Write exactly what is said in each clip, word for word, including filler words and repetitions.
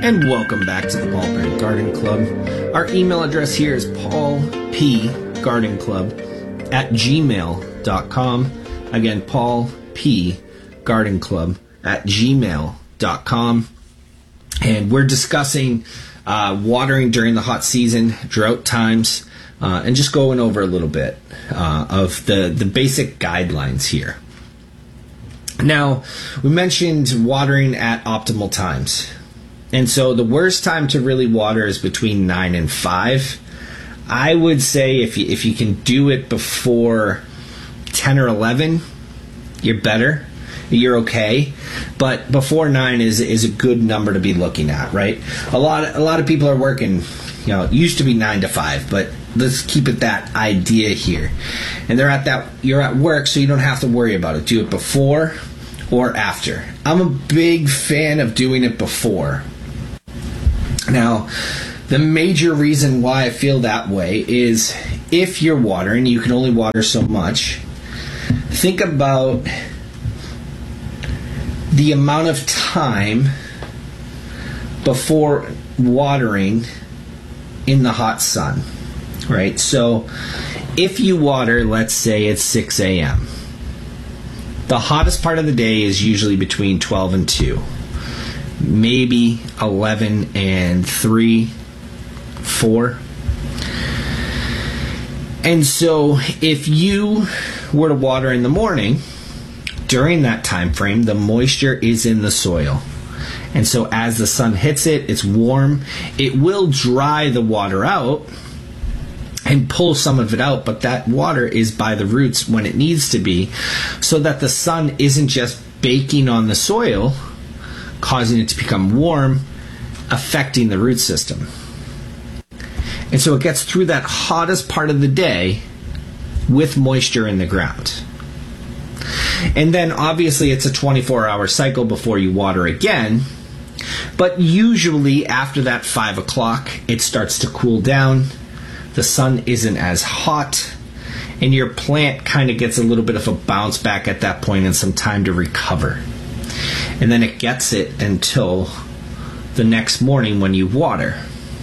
And welcome back to the Paul Parent Garden Club. Our email address here is paulpgardenclub at gmail dot com. Again, paulpgardenclub at gmail dot com. And we're discussing uh, watering during the hot season, drought times, uh, and just going over a little bit uh, of the, the basic guidelines here. Now, we mentioned watering at optimal times. And so the worst time to really water is between nine and five. I would say if you, if you can do it before ten or eleven, you're better. You're okay. But before nine is is a good number to be looking at, right? A lot a lot of people are working, you know, it used to be nine to five, but let's keep it that idea here. And they're at that you're at work, so you don't have to worry about it. Do it before or after. I'm a big fan of doing it before. Now, the major reason why I feel that way is if you're watering, you can only water so much. Think about the amount of time before watering in the hot sun, right? So if you water, let's say it's six a.m., the hottest part of the day is usually between twelve and two. Maybe eleven and three, four. And so if you were to water in the morning, during that time frame, the moisture is in the soil. And so as the sun hits it, it's warm. It will dry the water out and pull some of it out, but that water is by the roots when it needs to be, so that the sun isn't just baking on the soil, causing it to become warm, affecting the root system. And so it gets through that hottest part of the day with moisture in the ground. And then obviously it's a twenty-four hour cycle before you water again, but usually after that five o'clock, it starts to cool down, the sun isn't as hot, and your plant kind of gets a little bit of a bounce back at that point and some time to recover. And then it gets it until the next morning when you water.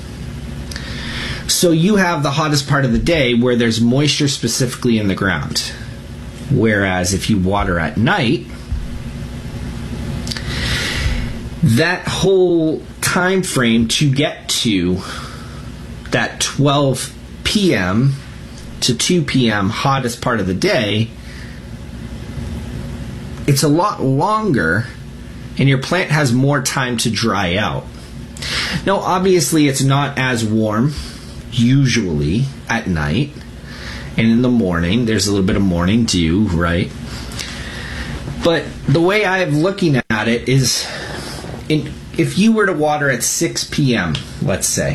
So you have the hottest part of the day where there's moisture specifically in the ground. Whereas if you water at night, that whole time frame to get to that twelve p.m. to two p.m. hottest part of the day, it's a lot longer, and your plant has more time to dry out. Now, obviously, it's not as warm, usually, at night. And in the morning, there's a little bit of morning dew, right? But the way I'm looking at it is, in, if you were to water at six p.m., let's say,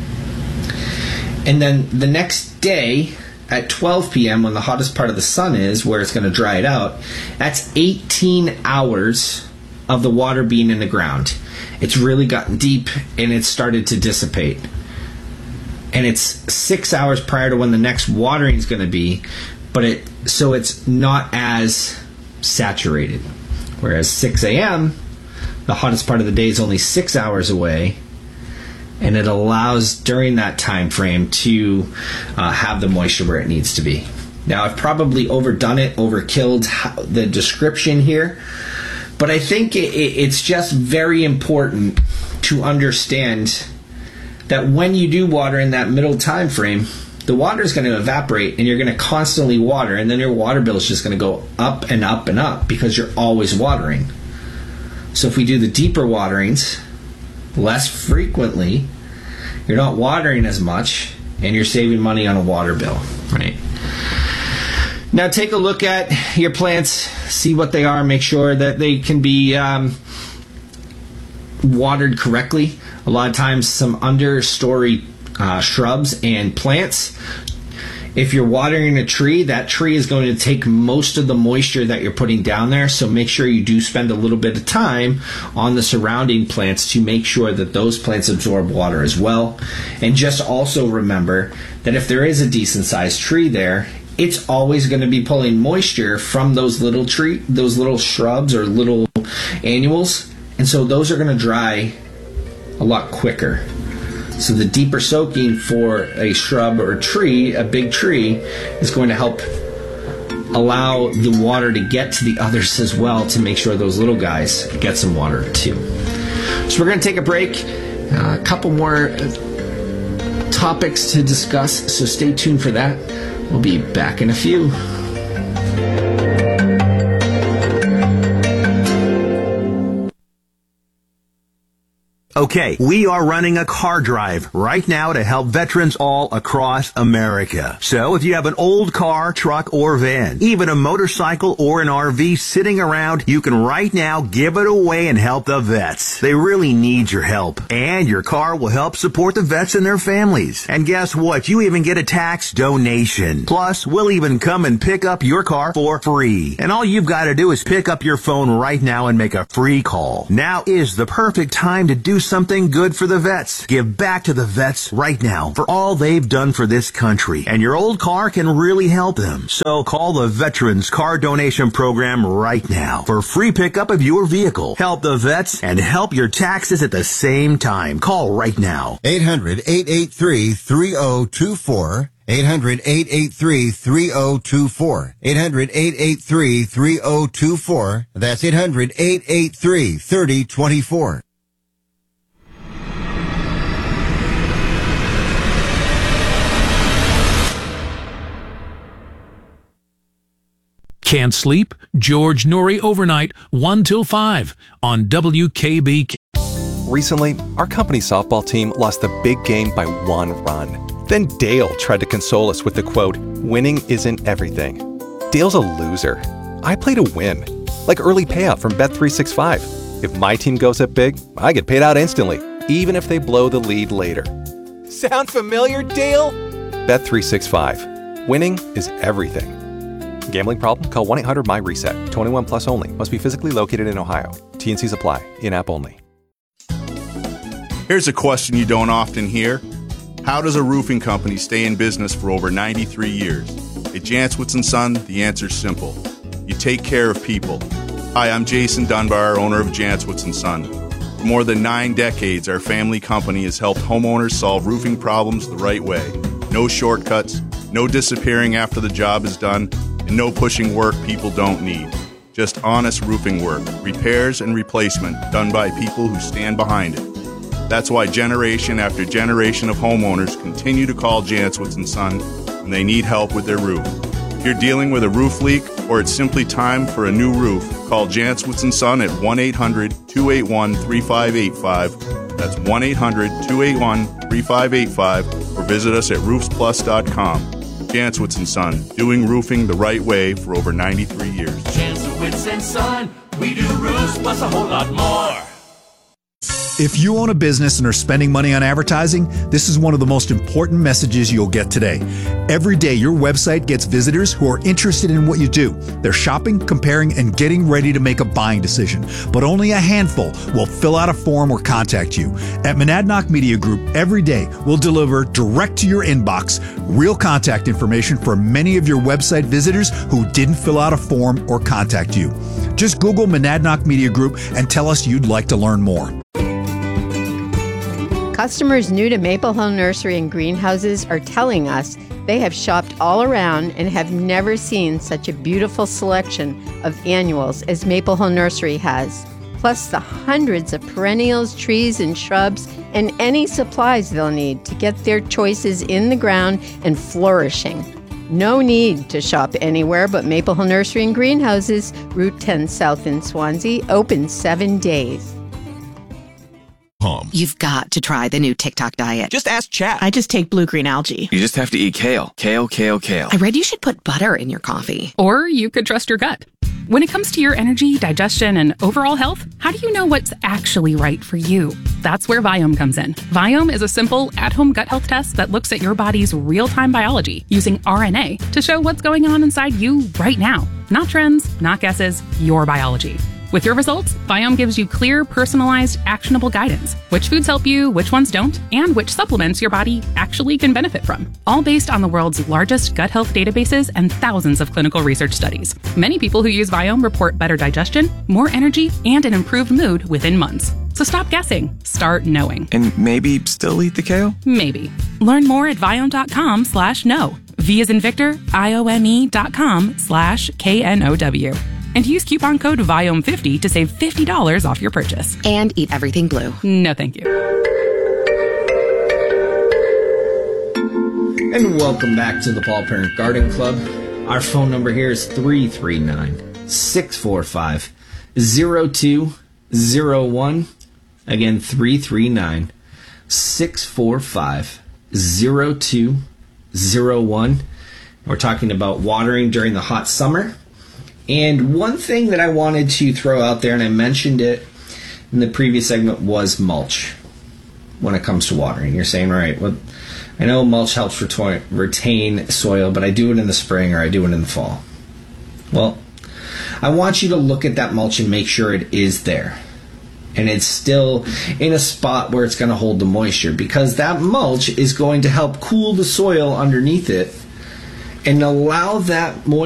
and then the next day at twelve p.m. when the hottest part of the sun is, where it's going to dry it out, that's eighteen hours of the water being in the ground. It's really gotten deep and it's started to dissipate. And it's six hours prior to when the next watering is going to be, but it so it's not as saturated. Whereas six a.m., the hottest part of the day is only six hours away, and it allows during that time frame to uh, have the moisture where it needs to be. Now, I've probably overdone it, overkilled the description here, but I think it, it's just very important to understand that when you do water in that middle time frame, the water is going to evaporate and you're going to constantly water, and then your water bill is just going to go up and up and up because you're always watering. So if we do the deeper waterings less frequently, you're not watering as much and you're saving money on a water bill, right? Now take a look at your plants, see what they are, make sure that they can be um, watered correctly. A lot of times some understory uh, shrubs and plants, if you're watering a tree, that tree is going to take most of the moisture that you're putting down there, so make sure you do spend a little bit of time on the surrounding plants to make sure that those plants absorb water as well. And just also remember that if there is a decent sized tree there, it's always going to be pulling moisture from those little tree, those little shrubs or little annuals, and so those are going to dry a lot quicker. So the deeper soaking for a shrub or a tree, a big tree, is going to help allow the water to get to the others as well, to make sure those little guys get some water too. So we're going to take a break. Uh, a couple more topics to discuss, so stay tuned for that. We'll be back in a few. Okay, we are running a car drive right now to help veterans all across America. So if you have an old car, truck, or van, even a motorcycle or an R V sitting around, you can right now give it away and help the vets. They really need your help. And your car will help support the vets and their families. And guess what? You even get a tax donation. Plus, we'll even come and pick up your car for free. And all you've got to do is pick up your phone right now and make a free call. Now is the perfect time to do something good for the vets. Give back to the vets right now for all they've done for this country. And your old car can really help them. So call the Veterans Car Donation Program right now for free pickup of your vehicle. Help the vets and help your taxes at the same time. Call right now. eight hundred, eight eight three, three oh two four. eight hundred, eight eight three, three oh two four. eight hundred, eight eight three, three oh two four. That's eight hundred, eight eight three, three oh two four. Can't sleep? George Noory overnight, one till five on W K B K. Recently, our company softball team lost the big game by one run. Then Dale tried to console us with the quote, "Winning isn't everything." Dale's a loser. I play to win. Like early payout from Bet three sixty-five. If my team goes up big, I get paid out instantly, even if they blow the lead later. Sound familiar, Dale? Bet three sixty-five. Winning is everything. Gambling problem? Call one eight hundred M Y reset. twenty-one plus only. Must be physically located in Ohio. T N Cs apply. In-app only. Here's a question you don't often hear. How does a roofing company stay in business for over ninety-three years? At Jantzwitz and Son, the answer's simple. You take care of people. Hi, I'm Jason Dunbar, owner of Jantzwitz and Son. For more than nine decades, our family company has helped homeowners solve roofing problems the right way. No shortcuts, no disappearing after the job is done, and no pushing work people don't need. Just honest roofing work, repairs and replacement done by people who stand behind it. That's why generation after generation of homeowners continue to call Jantzwitz and Son when they need help with their roof. If you're dealing with a roof leak or it's simply time for a new roof, call Jantzwitz and Son at one eight hundred, two eight one, three five eight five. That's one eight hundred, two eight one, three five eight five, or visit us at roofs plus dot com. Jantzwitz and Son, doing roofing the right way for over ninety-three years. Jantzwitz and Son, we do roofs plus a whole lot more. If you own a business and are spending money on advertising, this is one of the most important messages you'll get today. Every day, your website gets visitors who are interested in what you do. They're shopping, comparing, and getting ready to make a buying decision. But only a handful will fill out a form or contact you. At Monadnock Media Group, every day, we'll deliver direct to your inbox real contact information for many of your website visitors who didn't fill out a form or contact you. Just Google Monadnock Media Group and tell us you'd like to learn more. Customers new to Maple Hill Nursery and Greenhouses are telling us they have shopped all around and have never seen such a beautiful selection of annuals as Maple Hill Nursery has. Plus the hundreds of perennials, trees, and shrubs, and any supplies they'll need to get their choices in the ground and flourishing. No need to shop anywhere but Maple Hill Nursery and Greenhouses, Route ten South in Swansea, open seven days. You've got to try the new TikTok diet. Just ask Chat. I just take blue-green algae. You just have to eat kale. Kale, kale, kale. I read you should put butter in your coffee. Or you could trust your gut. When it comes to your energy, digestion, and overall health, how do you know what's actually right for you? That's where Viome comes in. Viome is a simple, at-home gut health test that looks at your body's real-time biology using R N A to show what's going on inside you right now. Not trends, not guesses, your biology. With your results, Viome gives you clear, personalized, actionable guidance. Which foods help you, which ones don't, and which supplements your body actually can benefit from. All based on the world's largest gut health databases and thousands of clinical research studies. Many people who use Viome report better digestion, more energy, and an improved mood within months. So stop guessing. Start knowing. And maybe still eat the kale? Maybe. Learn more at Viome.com slash know. V as in Victor, I O M E dot com slash K N O W. And use coupon code Viome fifty to save fifty dollars off your purchase. And eat everything blue. No, thank you. And welcome back to the Paul Parent Garden Club. Our phone number here is three three nine, six four five, zero two zero one. Again, three three nine, six four five, zero two zero one. We're talking about watering during the hot summer. And one thing that I wanted to throw out there, and I mentioned it in the previous segment, was mulch when it comes to watering. You're saying, all right, well, I know mulch helps reto- retain soil, but I do it in the spring or I do it in the fall. Well, I want you to look at that mulch and make sure it is there. And it's still in a spot where it's going to hold the moisture, because that mulch is going to help cool the soil underneath it and allow that moisture